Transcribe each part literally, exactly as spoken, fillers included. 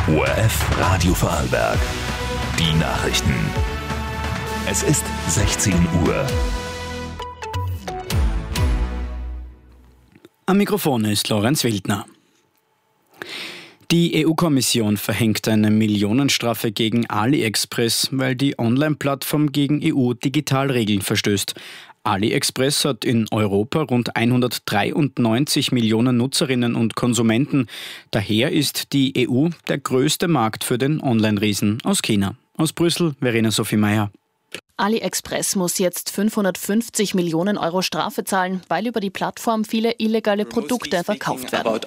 O R F Radio Vorarlberg. Die Nachrichten. Es ist sechzehn Uhr. Am Mikrofon ist Lorenz Wildner. Die E U-Kommission verhängt eine Millionenstrafe gegen AliExpress, weil die Online-Plattform gegen E U-Digitalregeln verstößt. AliExpress hat in Europa rund hundertdreiundneunzig Millionen Nutzerinnen und Konsumenten. Daher ist die E U der größte Markt für den Online-Riesen aus China. Aus Brüssel, Verena Sophie Meyer. AliExpress muss jetzt fünfhundertfünfzig Millionen Euro Strafe zahlen, weil über die Plattform viele illegale Produkte verkauft werden.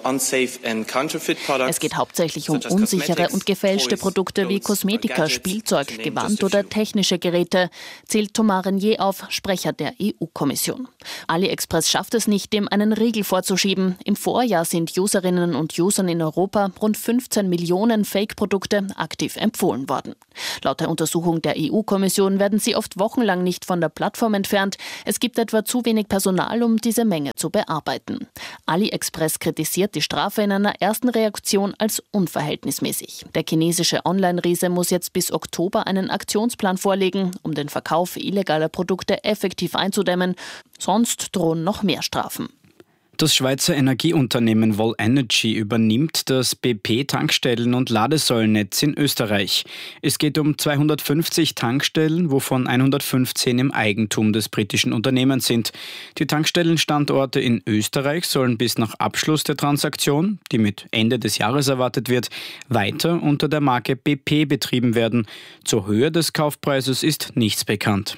Es geht hauptsächlich um unsichere und gefälschte Produkte wie Kosmetika, Spielzeug, Gewand oder technische Geräte, zählt Thomas Renier auf, Sprecher der E U-Kommission. AliExpress schafft es nicht, dem einen Riegel vorzuschieben. Im Vorjahr sind Userinnen und Usern in Europa rund fünfzehn Millionen Fake-Produkte aktiv empfohlen worden. Laut der Untersuchung der E U-Kommission werden sie oft wochenlang nicht von der Plattform entfernt. Es gibt etwa zu wenig Personal, um diese Menge zu bearbeiten. AliExpress kritisiert die Strafe in einer ersten Reaktion als unverhältnismäßig. Der chinesische Online-Riese muss jetzt bis Oktober einen Aktionsplan vorlegen, um den Verkauf illegaler Produkte effektiv einzudämmen. Sonst drohen noch mehr Strafen. Das Schweizer Energieunternehmen Vol Energy übernimmt das B P-Tankstellen- und Ladesäulennetz in Österreich. Es geht um zweihundertfünfzig Tankstellen, wovon hundertfünfzehn im Eigentum des britischen Unternehmens sind. Die Tankstellenstandorte in Österreich sollen bis nach Abschluss der Transaktion, die mit Ende des Jahres erwartet wird, weiter unter der Marke B P betrieben werden. Zur Höhe des Kaufpreises ist nichts bekannt.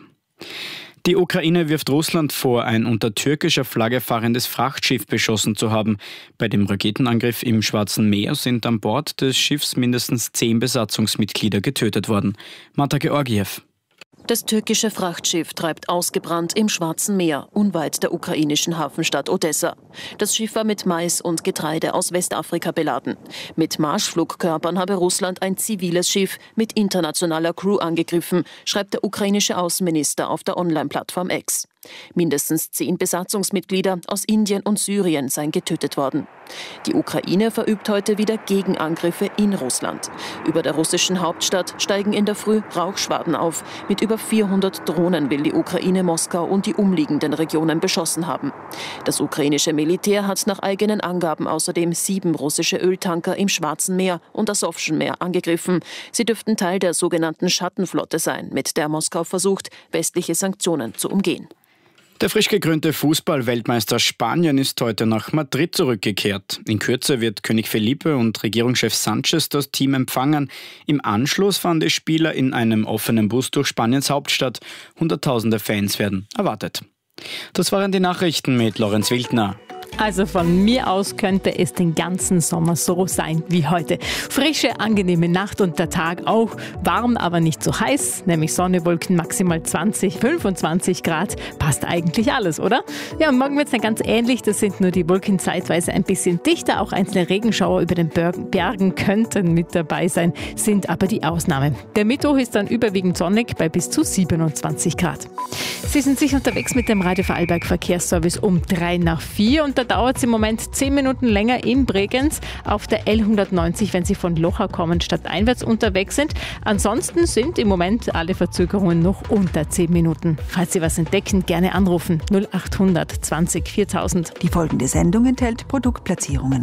Die Ukraine wirft Russland vor, ein unter türkischer Flagge fahrendes Frachtschiff beschossen zu haben. Bei dem Raketenangriff im Schwarzen Meer sind an Bord des Schiffs mindestens zehn Besatzungsmitglieder getötet worden. Marta Georgiev. Das türkische Frachtschiff treibt ausgebrannt im Schwarzen Meer, unweit der ukrainischen Hafenstadt Odessa. Das Schiff war mit Mais und Getreide aus Westafrika beladen. Mit Marschflugkörpern habe Russland ein ziviles Schiff mit internationaler Crew angegriffen, schreibt der ukrainische Außenminister auf der Online-Plattform X. Mindestens zehn Besatzungsmitglieder aus Indien und Syrien seien getötet worden. Die Ukraine verübt heute wieder Gegenangriffe in Russland. Über der russischen Hauptstadt steigen in der Früh Rauchschwaden auf. Mit über vierhundert Drohnen will die Ukraine Moskau und die umliegenden Regionen beschossen haben. Das ukrainische Militär hat nach eigenen Angaben außerdem sieben russische Öltanker im Schwarzen Meer und Asowschen Meer angegriffen. Sie dürften Teil der sogenannten Schattenflotte sein, mit der Moskau versucht, westliche Sanktionen zu umgehen. Der frisch gekrönte Fußball-Weltmeister Spanien ist heute nach Madrid zurückgekehrt. In Kürze wird König Felipe und Regierungschef Sanchez das Team empfangen. Im Anschluss fahren die Spieler in einem offenen Bus durch Spaniens Hauptstadt. Hunderttausende Fans werden erwartet. Das waren die Nachrichten mit Lorenz Wildner. Also von mir aus könnte es den ganzen Sommer so sein wie heute. Frische, angenehme Nacht und der Tag auch. Warm, aber nicht so heiß. Nämlich Sonne, Wolken, maximal zwanzig, fünfundzwanzig Grad. Passt eigentlich alles, oder? Ja, und morgen wird es dann ganz ähnlich. Das sind nur die Wolken zeitweise ein bisschen dichter. Auch einzelne Regenschauer über den Bergen könnten mit dabei sein, sind aber die Ausnahme. Der Mittwoch ist dann überwiegend sonnig bei bis zu siebenundzwanzig Grad. Sie sind sicher unterwegs mit dem Radio Vorarlberg Verkehrsservice um drei nach vier und da dauert es im Moment zehn Minuten länger in Bregenz auf der L hundertneunzig, wenn Sie von Lochau kommen, stadteinwärts unterwegs sind. Ansonsten sind im Moment alle Verzögerungen noch unter zehn Minuten. Falls Sie was entdecken, gerne anrufen null achthundert zwanzig viertausend. Die folgende Sendung enthält Produktplatzierungen.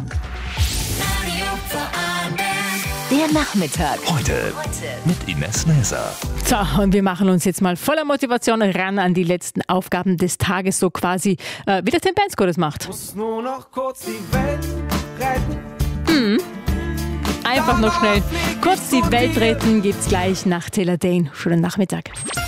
Der Nachmittag. Heute, Heute mit Ines Näser. So, und wir machen uns jetzt mal voller Motivation ran an die letzten Aufgaben des Tages, so quasi, äh, wie der Tim Bensko das macht. Muss nur noch kurz die Welt retten. Mhm. Einfach noch schnell kurz die Welt retten, gibt's gleich nach Taylor Dane. Schönen Nachmittag.